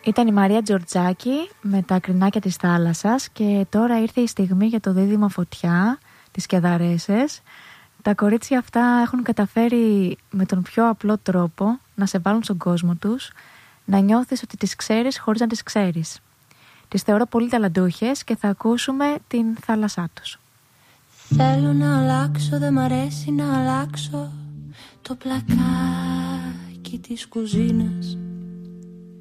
Ήταν η Μαρία Τζορτζάκη με τα Κρινάκια της θάλασσας και τώρα ήρθε η στιγμή για το δίδυμο Φωτιά, τις Κεδαρέσες. Τα κορίτσια αυτά έχουν καταφέρει με τον πιο απλό τρόπο να σε βάλουν στον κόσμο τους, να νιώθεις ότι τις ξέρεις χωρίς να τις ξέρεις. Τις θεωρώ πολύ ταλαντούχες και θα ακούσουμε την θάλασσά τους. Θέλω να αλλάξω, δεν μ' αρέσει να αλλάξω το πλακάκι της κουζίνας.